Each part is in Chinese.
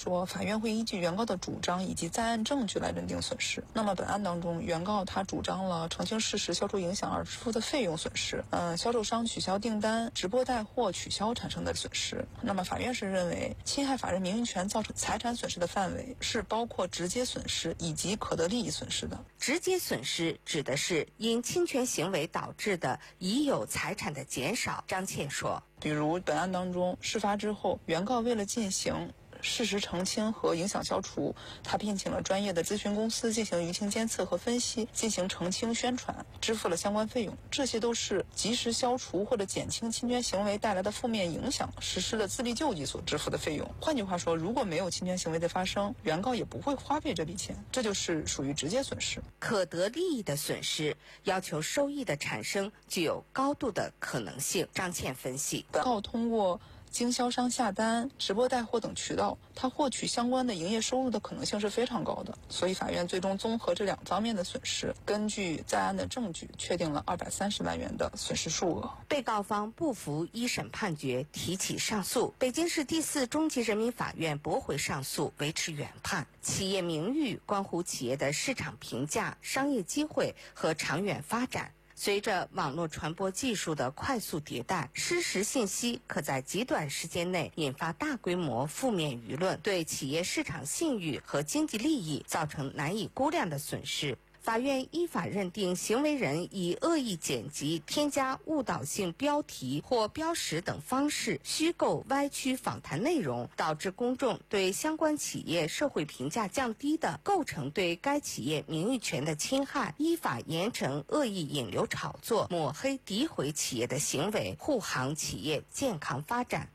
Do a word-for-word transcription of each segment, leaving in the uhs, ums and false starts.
说，法院会依据原告的主张以及在案证据来认定损失。那么本案当中，原告他主张了澄清事实、消除影响而支付的费用损失，嗯、呃，销售商取消订单、直播带货取消产生的损失。那么法院是认为，侵害法人名誉权造成财产损失的范围是包括直接损失以及可得利益损失的。 直接损失指的是因侵权行为导致的已有财产的减少。张倩说， 比如本案当中，事发之后，原告为了进行事实澄清和影响消除，他聘请了专业的咨询公司进行舆情监测和分析，进行澄清宣传，支付了相关费用。这些都是及时消除或者减轻侵权行为带来的负面影响实施的自力救济所支付的费用。换句话说，如果没有侵权行为的发生，原告也不会花费这笔钱，这就是属于直接损失。 可得利益的损失要求收益的产生具有高度的可能性。张倩分析， 本告通过经销商下单、直播带货等渠道，他获取相关的营业收入的可能性是非常高的。所以法院最终综合这两方面的损失，根据在案的证据，确定了二百三十万元的损失数额。 被告方不服一审判决，提起上诉。北京市第四中级人民法院驳回上诉，维持原判。企业名誉关乎企业的市场评价、商业机会和长远发展。随着网络传播技术的快速迭代，失实信息可在极短时间内引发大规模负面舆论，对企业市场信誉和经济利益造成难以估量的损失。法院依法认定行为人以恶意剪辑、添加误导性标题或标识等方式虚构歪曲访谈内容，导致公众对相关企业社会评价降低的，构成对该企业名誉权的侵害，依法严惩恶意引流炒作、抹黑诋毁企业的行为，护航企业健康发展。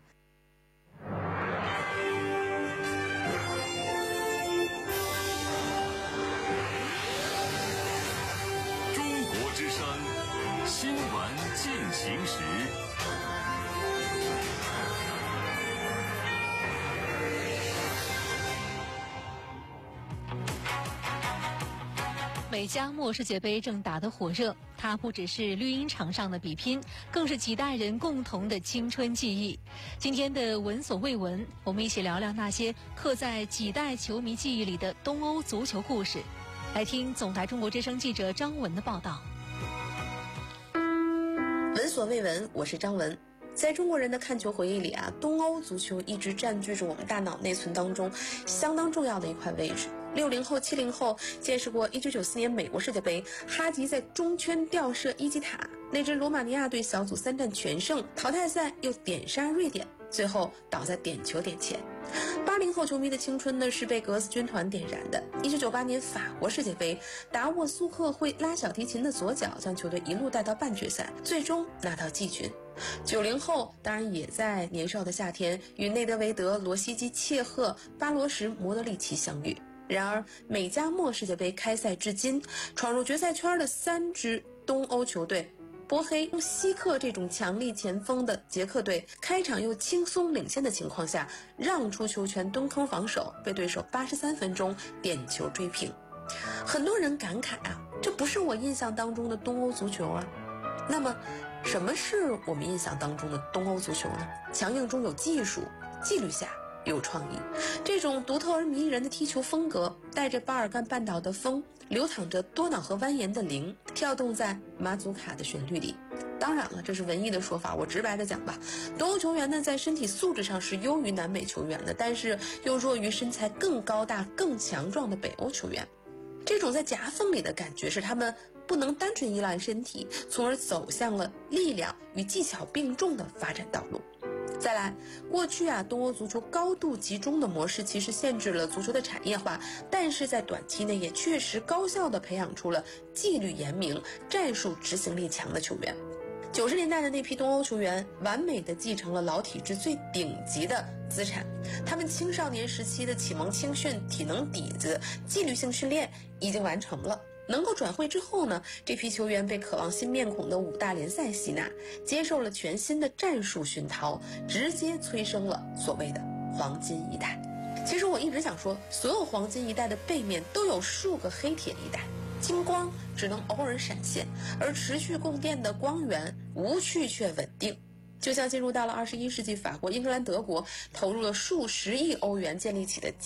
新闻进行时， 美加墨世界杯正打得火热，它不只是绿茵场上的比拼，更是几代人共同的青春记忆。今天的闻所未闻，我们一起聊聊那些刻在几代球迷记忆里的东欧足球故事。来听总台中国之声记者张文的报道。 闻所未闻，我是张文。在中国人的看球回忆里啊，东欧足球一直占据着我们大脑内存当中相当重要的一块位置。六零后、七零后见识过一九九四年美国世界杯，哈吉在中圈吊射伊基塔，那支罗马尼亚队小组三战全胜，淘汰赛又点杀瑞典，最后倒在点球点前。八零后球迷的青春呢，是被格子军团点燃的。一九九八年法国世界杯，达沃苏克会拉小提琴的左脚将球队一路带到半决赛，最终拿到季军。九零后当然也在年少的夏天与内德维德、罗西基、切赫、巴罗什、莫德里奇相遇。然而美加墨世界杯开赛至今，闯入决赛圈的三支东欧球队，波黑、希克这种强力前锋的捷克队，开场又轻松领先的情况下，让出球权蹲坑防守，被对手八十三分钟点球追平。很多人感慨啊，这不是我印象当中的东欧足球啊。那么什么是我们印象当中的东欧足球呢？强硬中有技术，纪律下有创意，这种独特而迷人的踢球风格，带着巴尔干半岛的风，流淌着多瑙河蜿蜒的灵，跳动在马祖卡的旋律里。当然了，这是文艺的说法，我直白的讲吧，东欧球员呢，在身体素质上是优于南美球员的，但是又弱于身材更高大、更强壮的北欧球员。这种在夹缝里的感觉，是他们不能单纯依赖身体，从而走向了力量与技巧并重的发展道路。再来，过去啊，东欧足球高度集中的模式其实限制了足球的产业化，但是在短期内也确实高效地培养出了纪律严明、战术执行力强的球员。九十年代的那批东欧球员，完美地继承了老体制最顶级的资产。他们青少年时期的启蒙青训、体能底子、纪律性训练已经完成了。能够转会之后呢，这批球员被渴望新面孔的五大联赛吸纳，接受了全新的战术熏陶，直接催生了所谓的黄金一代。其实我一直想说，所有黄金一代的背面都有数个黑铁一代，金光只能偶尔闪现，而持续供电的光源无趣却稳定。就像进入到了二十一世纪，法国、英格兰、德国投入了数十亿欧元建立起的